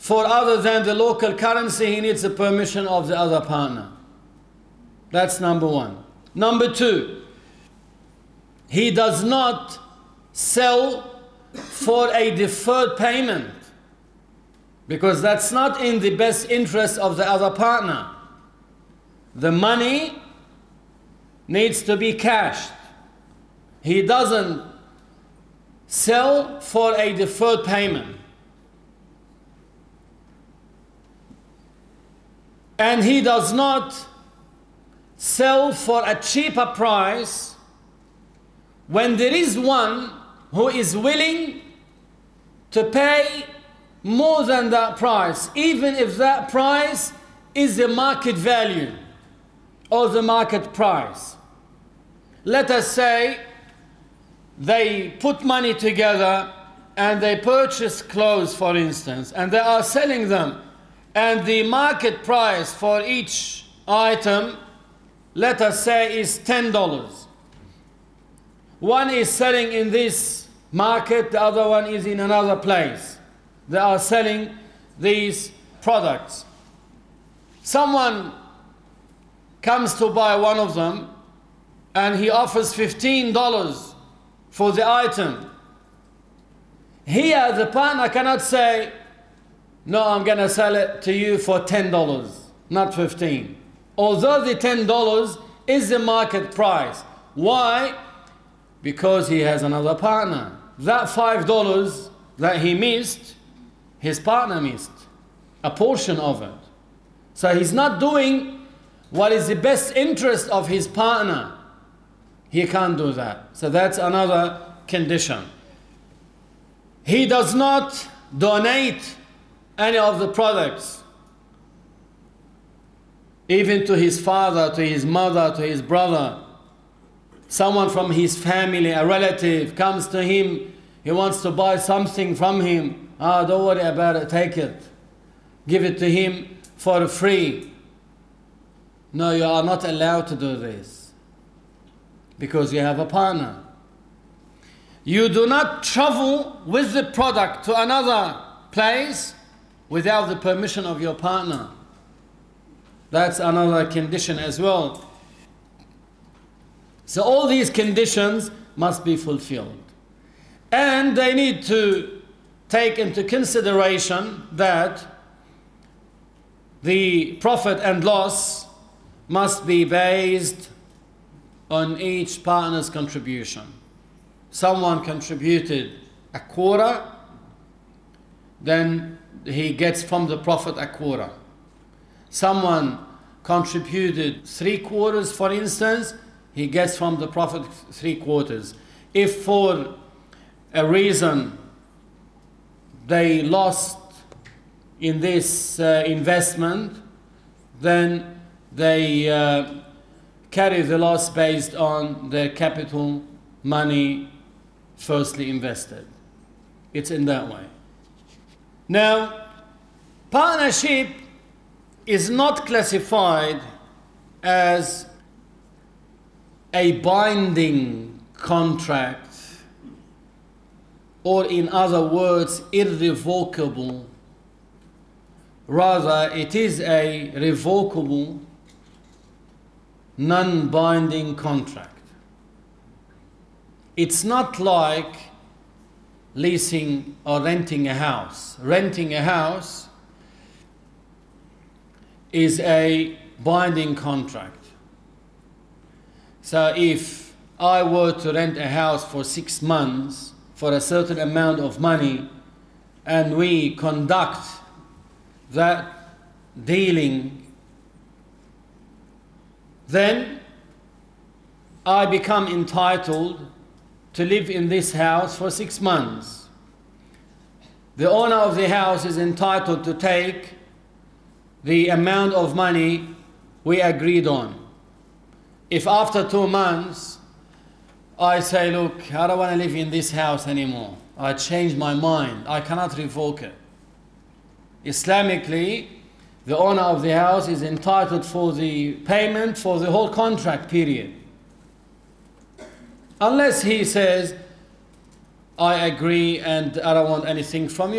for other than the local currency, he needs the permission of the other partner. That's number one. Number two, he does not sell for a deferred payment, because that's not in the best interest of the other partner. The money needs to be cashed. He doesn't sell for a deferred payment. And he does not sell for a cheaper price when there is one who is willing to pay more than that price, even if that price is the market value or the market price. Let us say they put money together and they purchase clothes, for instance, and they are selling them, and the market price for each item, let us say, is $10. One is selling in this market, the other one is in another place. They are selling these products. Someone comes to buy one of them and he offers $15 for the item. Here the partner cannot say, no, I'm going to sell it to you for $10, not $15. Although the $10 is the market price. Why? Because he has another partner. That $5 that he missed, his partner missed a portion of it. So he's not doing what is the best interest of his partner. He can't do that. So that's another condition. He does not donate any of the products, even to his father, to his mother, to his brother. Someone from his family, a relative, comes to him, he wants to buy something from him. Don't worry about it, take it. Give it to him for free. No, you are not allowed to do this, because you have a partner. You do not travel with the product to another place without the permission of your partner. That's another condition as well. So all these conditions must be fulfilled. And they need to take into consideration that the profit and loss must be based on each partner's contribution. Someone contributed a quarter, then he gets from the profit a quarter. Someone contributed 3/4, for instance, he gets from the profit 3/4. If for a reason they lost in this investment, then they carry the loss based on their capital money firstly invested. It's in that way. Now, partnership is not classified as a binding contract, or in other words, irrevocable. Rather, it is a revocable, non-binding contract. It's not like leasing or renting a house. Renting a house is a binding contract. So if I were to rent a house for 6 months for a certain amount of money, and we conduct that dealing, then I become entitled to live in this house for 6 months. The owner of the house is entitled to take the amount of money we agreed on. If after 2 months I say, look, I don't want to live in this house anymore, I changed my mind, I cannot revoke it. Islamically, the owner of the house is entitled for the payment for the whole contract period. Unless he says, I agree and I don't want anything from you.